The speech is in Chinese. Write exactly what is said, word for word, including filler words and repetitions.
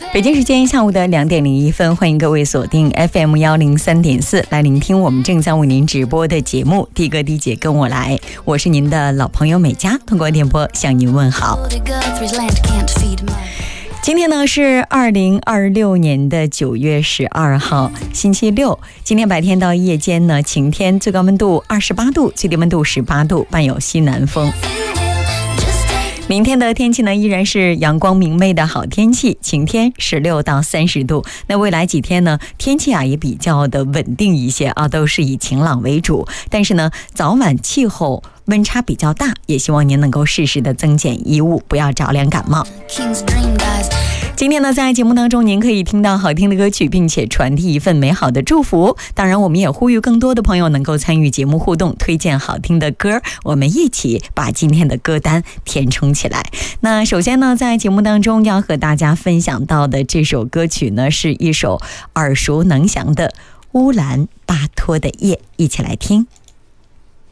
北京时间下午的两点零一分，欢迎各位锁定 F M 幺零三点四来聆听我们正在为您直播的节目《的哥的姐跟我来》，我是您的老朋友美嘉，通过电波向您问好。今天呢是二零二六年的九月十二号，星期六。今天白天到夜间呢晴天，最高温度二十八度，最低温度十八度，伴有西南风。明天的天气呢依然是阳光明媚的好天气，晴天十六到三十度。那未来几天呢天气啊也比较的稳定一些啊，都是以晴朗为主，但是呢早晚气候温差比较大，也希望您能够适时的增减衣物，不要着凉感冒。今天呢在节目当中您可以听到好听的歌曲，并且传递一份美好的祝福。当然我们也呼吁更多的朋友能够参与节目互动，推荐好听的歌，我们一起把今天的歌单填充起来。那首先呢在节目当中要和大家分享到的这首歌曲呢是一首耳熟能详的乌兰巴托的夜，一起来听。